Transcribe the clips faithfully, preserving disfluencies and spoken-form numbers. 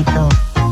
favorito.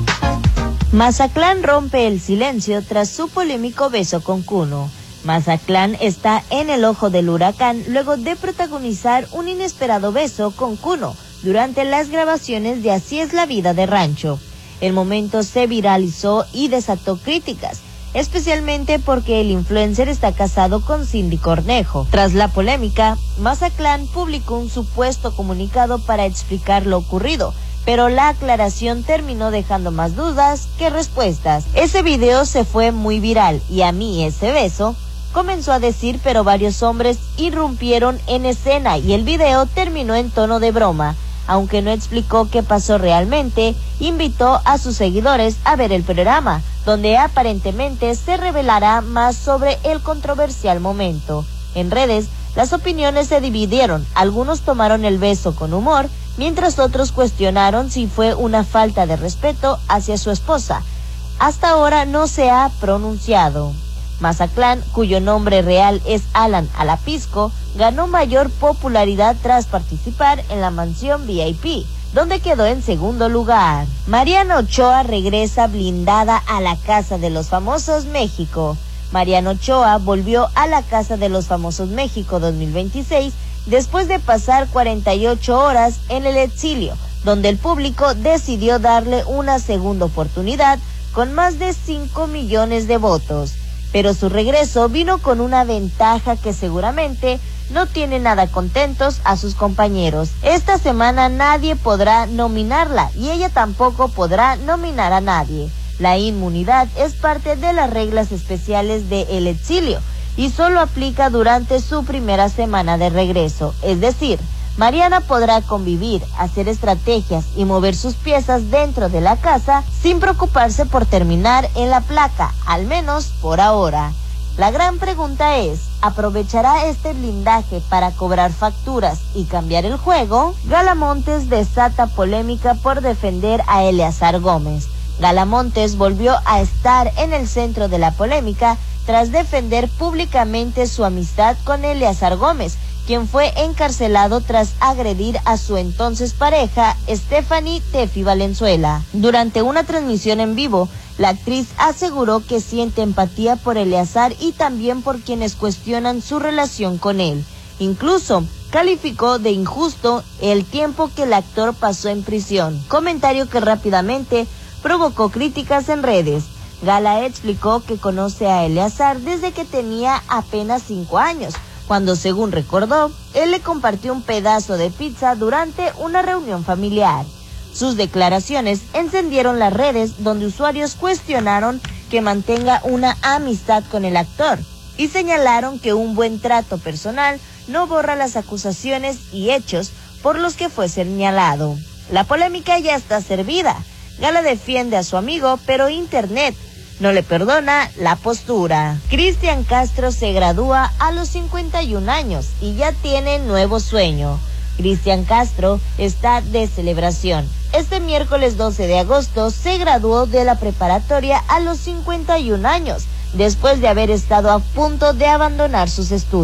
Mazatlán rompe el silencio tras su polémico beso con Kuno. Mazatlán está en el ojo del huracán luego de protagonizar un inesperado beso con Kuno durante las grabaciones de Así es la vida de rancho. El momento se viralizó y desató críticas, especialmente porque el influencer está casado con Cindy Cornejo. Tras la polémica, Mazatlán publicó un supuesto comunicado para explicar lo ocurrido, pero la aclaración terminó dejando más dudas que respuestas. Ese video se fue muy viral y a mí ese beso, comenzó a decir, pero varios hombres irrumpieron en escena y el video terminó en tono de broma. Aunque no explicó qué pasó realmente, invitó a sus seguidores a ver el programa, donde aparentemente se revelará más sobre el controversial momento. En redes, las opiniones se dividieron, algunos tomaron el beso con humor, mientras otros cuestionaron si fue una falta de respeto hacia su esposa. Hasta ahora no se ha pronunciado. Mazatlán, cuyo nombre real es Alan Alapisco, ganó mayor popularidad tras participar en la mansión V I P, donde quedó en segundo lugar. Mariana Ochoa regresa blindada a la Casa de los Famosos México. Mariana Ochoa volvió a la Casa de los Famosos México dos mil veintiséis después de pasar cuarenta y ocho horas en el exilio, donde el público decidió darle una segunda oportunidad con más de cinco millones de votos. Pero su regreso vino con una ventaja que seguramente no tiene nada contentos a sus compañeros. Esta semana nadie podrá nominarla y ella tampoco podrá nominar a nadie. La inmunidad es parte de las reglas especiales de El Exilio y solo aplica durante su primera semana de regreso. Es decir, Mariana podrá convivir, hacer estrategias y mover sus piezas dentro de la casa sin preocuparse por terminar en la placa, al menos por ahora. La gran pregunta es, ¿aprovechará este blindaje para cobrar facturas y cambiar el juego? Gala Montes desata polémica por defender a Eleazar Gómez. Gala Montes volvió a estar en el centro de la polémica tras defender públicamente su amistad con Eleazar Gómez, quien fue encarcelado tras agredir a su entonces pareja, Stephanie Tefi Valenzuela. Durante una transmisión en vivo, la actriz aseguró que siente empatía por Eleazar y también por quienes cuestionan su relación con él. Incluso calificó de injusto el tiempo que el actor pasó en prisión, comentario que rápidamente provocó críticas en redes. Gala explicó que conoce a Eleazar desde que tenía apenas cinco años, cuando, según recordó, él le compartió un pedazo de pizza durante una reunión familiar. Sus declaraciones encendieron las redes, donde usuarios cuestionaron que mantenga una amistad con el actor y señalaron que un buen trato personal no borra las acusaciones y hechos por los que fue señalado. La polémica ya está servida. Gala defiende a su amigo, pero Internet no le perdona la postura. Cristian Castro se gradúa a los cincuenta y un años y ya tiene nuevo sueño. Cristian Castro está de celebración. Este miércoles doce de agosto se graduó de la preparatoria a los cincuenta y un años, después de haber estado a punto de abandonar sus estudios.